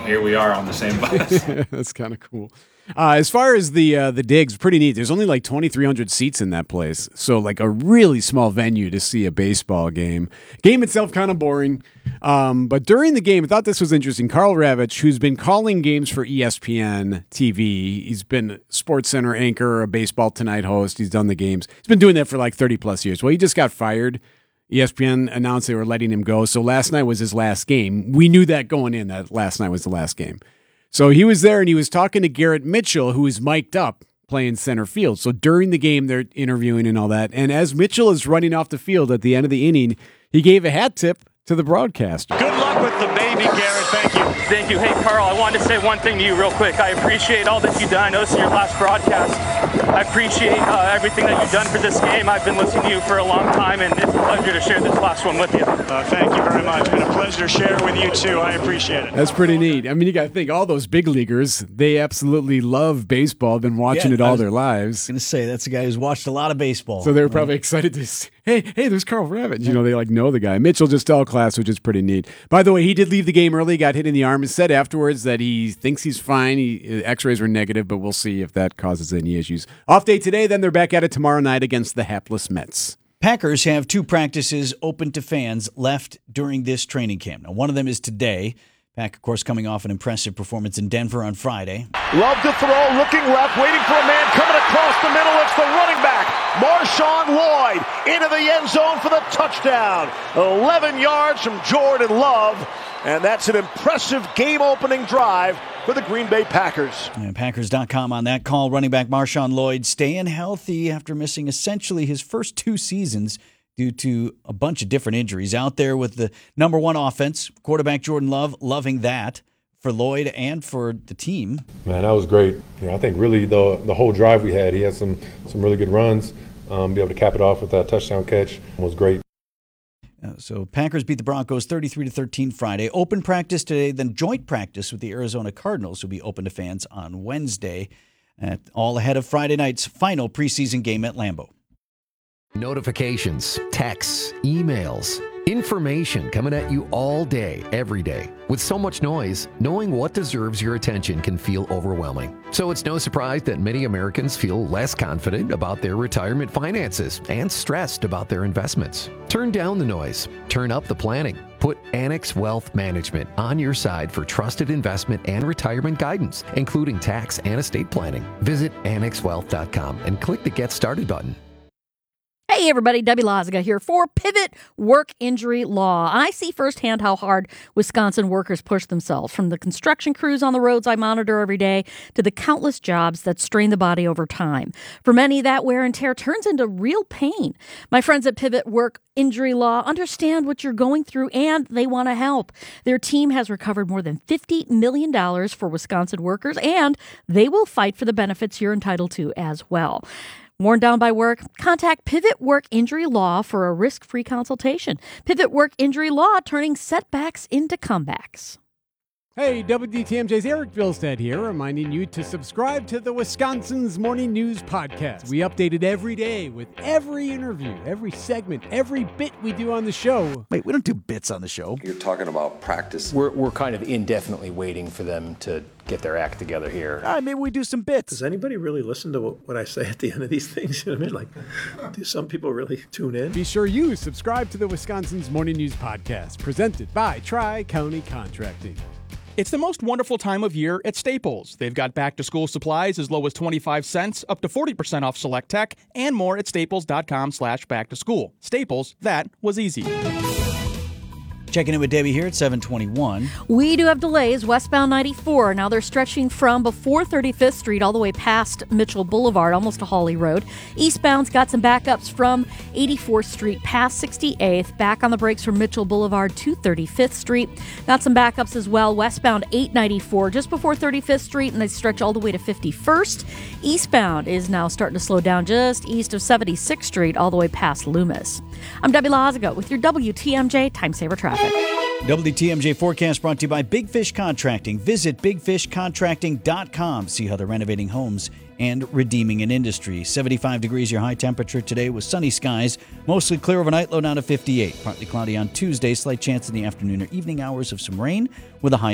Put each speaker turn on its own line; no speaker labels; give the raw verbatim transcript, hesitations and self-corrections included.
here we are on the same bus.
That's kind of cool. Uh, as far as the uh, the digs, pretty neat. There's only like twenty-three hundred seats in that place, so like a really small venue to see a baseball game. Game itself kind of boring, um, but during the game, I thought this was interesting. Karl Ravech, who's been calling games for E S P N T V, he's been Sports Center anchor, a Baseball Tonight host. He's done the games. He's been doing that for like thirty plus years. Well, he just got fired. E S P N announced they were letting him go, so last night was his last game. We knew that going in, that last night was the last game. So he was there, and he was talking to Garrett Mitchell, who is mic'd up playing center field. So during the game, they're interviewing and all that. And as Mitchell is running off the field at the end of the inning, he gave a hat tip to the broadcaster.
Good luck with the baby, Garrett. Thank you.
Thank you. Hey, Karl, I wanted to say one thing to you real quick. I appreciate all that you've done. I know this is your last broadcast. I appreciate uh, everything that you've done for this game. I've been listening to you for a long time, and it's a pleasure to share this last one with you.
Uh, thank you very much. It's been a pleasure to share with you, too. I appreciate it.
That's pretty neat. I mean, you got to think, all those big leaguers, they absolutely love baseball, been watching
Yeah,
it all
was-
their lives.
I was going to say, that's a guy who's watched a lot of baseball.
So they were probably excited to see, hey, hey, there's Karl Ravech. You know, they like know the guy. Mitchell just all class, which is pretty neat. By the way, he did leave the game early, got hit in the arm, and said afterwards that he thinks he's fine. He, X-rays were negative, but we'll see if that causes any issues. Off day today, then they're back at it tomorrow night against the hapless Mets.
Packers have two practices open to fans left during this training camp. Now, one of them is today. Pack, of course, coming off an impressive performance in Denver on Friday.
Love to throw, looking left, waiting for a man coming across the middle. It's the running back, Marshawn Lloyd, into the end zone for the touchdown. eleven yards from Jordan Love, and that's an impressive game-opening drive for the Green Bay Packers.
And Packers dot com on that call. Running back Marshawn Lloyd staying healthy after missing essentially his first two seasons due to a bunch of different injuries. Out there with the number one offense, quarterback Jordan Love, loving that for Lloyd and for the team.
Man, that was great. You know, I think really the the whole drive we had, he had some some really good runs. Um, be able to cap it off with that touchdown catch was great.
Uh, so Packers beat the Broncos thirty-three to thirteen Friday. Open practice today, then joint practice with the Arizona Cardinals will be open to fans on Wednesday. At, all ahead of Friday night's final preseason game at Lambeau.
Notifications, texts, emails, information coming at you all day, every day. With so much noise, knowing what deserves your attention can feel overwhelming. So it's no surprise that many Americans feel less confident about their retirement finances and stressed about their investments. Turn down the noise. Turn up the planning. Put Annex Wealth Management on your side for trusted investment and retirement guidance, including tax and estate planning. Visit annex wealth dot com and click the Get Started button.
Hey everybody, Debbie Loziga here for Pivot Work Injury Law. I see firsthand how hard Wisconsin workers push themselves, from the construction crews on the roads I monitor every day to the countless jobs that strain the body over time. For many, that wear and tear turns into real pain. My friends at Pivot Work Injury Law understand what you're going through, and they want to help. Their team has recovered more than fifty million dollars for Wisconsin workers, and they will fight for the benefits you're entitled to as well. Worn down by work? Contact Pivot Work Injury Law for a risk-free consultation. Pivot Work Injury Law, turning setbacks into comebacks.
Hey, W D T M J's Eric Vilstead here, reminding you to subscribe to the Wisconsin's Morning News Podcast. We update it every day with every interview, every segment, every bit we do on the show.
Wait, we don't do bits on the show.
You're talking about practice.
We're, we're kind of indefinitely waiting for them to get their act together here.
All right, maybe we do some bits.
Does anybody really listen to what, what I say at the end of these things? You know what I mean? Like, do some people really tune in?
Be sure you subscribe to the Wisconsin's Morning News Podcast, presented by Tri-County Contracting.
It's the most wonderful time of year at Staples. They've got back-to-school supplies as low as twenty-five cents, up to forty percent off select tech, and more at staples.com slash back-to-school. Staples, that was easy.
Checking in with Debbie here at seven twenty-one.
We do have delays westbound ninety-four. Now they're stretching from before thirty-fifth Street all the way past Mitchell Boulevard, almost to Hawley Road. Eastbound's got some backups from eighty-fourth Street past sixty-eighth, back on the brakes from Mitchell Boulevard to thirty-fifth Street. Got some backups as well westbound eight ninety-four just before thirty-fifth Street, and they stretch all the way to fifty-first. Eastbound is now starting to slow down just east of seventy-sixth Street all the way past Loomis. I'm Debbie Loziga with your W T M J Time Saver Traffic.
W T M J forecast brought to you by Big Fish Contracting. Visit big fish contracting dot com. See how they're renovating homes and redeeming an industry. seventy-five degrees your high temperature today with sunny skies. Mostly clear overnight, low down to fifty-eight. Partly cloudy on Tuesday. Slight chance in the afternoon or evening hours of some rain with a high